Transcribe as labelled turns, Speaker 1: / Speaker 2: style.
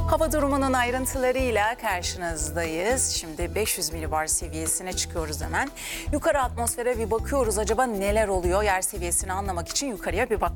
Speaker 1: Hava durumunun ayrıntılarıyla karşınızdayız. Şimdi 500 milibar seviyesine çıkıyoruz hemen. Yukarı atmosfere bir bakıyoruz. Acaba neler oluyor? Yer seviyesini anlamak için yukarıya bir bakmak